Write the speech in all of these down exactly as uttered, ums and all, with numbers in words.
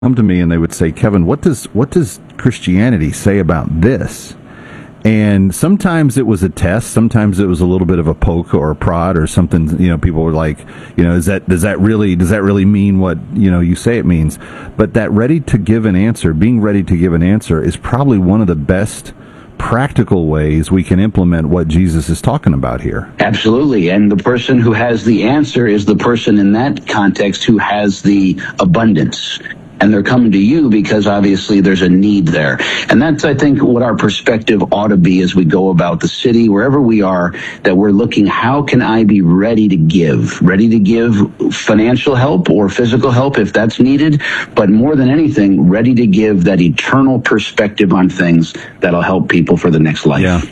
come to me and they would say, Kevin, what does what does Christianity say about this? And sometimes it was a test. Sometimes it was a little bit of a poke or a prod or something. You know, people were like, you know, is that does that really does that really mean what you know you say it means? But that ready to give an answer, being ready to give an answer, is probably one of the best practical ways we can implement what Jesus is talking about here. Absolutely. And the person who has the answer is the person in that context who has the abundance. And they're coming to you because obviously there's a need there. And that's, I think, what our perspective ought to be as we go about the city, wherever we are, that we're looking, how can I be ready to give? Ready to give financial help or physical help if that's needed, but more than anything, ready to give that eternal perspective on things that'll help people for the next life. Yeah.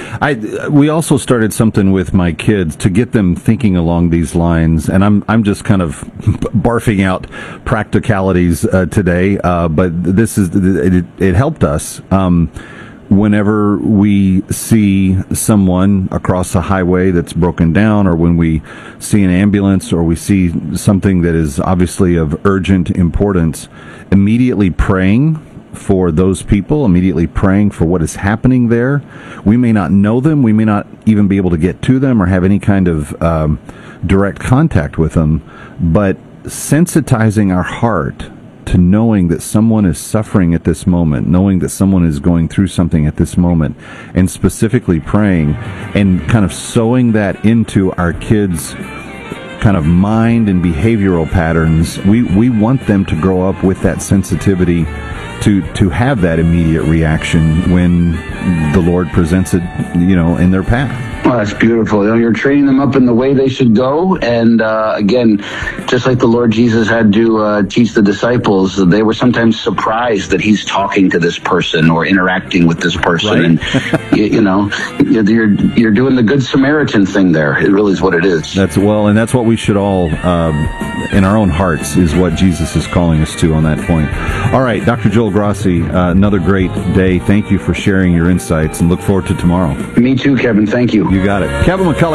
I we also started something with my kids to get them thinking along these lines, and I'm I'm just kind of barfing out practicalities uh, today, uh, but this is it, it helped us. Um, whenever we see someone across the highway that's broken down, or when we see an ambulance, or we see something that is obviously of urgent importance, immediately praying for those people, immediately praying for what is happening there. We may not know them, we may not even be able to get to them or have any kind of um, direct contact with them, but sensitizing our heart to knowing that someone is suffering at this moment, knowing that someone is going through something at this moment, and specifically praying and kind of sowing that into our kids' kind of mind and behavioral patterns. We we want them to grow up with that sensitivity to to have that immediate reaction when the Lord presents it, you know, in their path. Well, that's beautiful. You know, you're training them up in the way they should go. And uh, again, just like the Lord Jesus had to uh, teach the disciples, they were sometimes surprised that he's talking to this person or interacting with this person. Right? And, you, you know, you're, you're doing the Good Samaritan thing there. It really is what it is. That's well, and that's what we should all, um, in our own hearts, is what Jesus is calling us to on that point. All right, Doctor Joel Grassi, uh, another great day. Thank you for sharing your insights, and look forward to tomorrow. Me too, Kevin. Thank you. You got it. Kevin McCullough.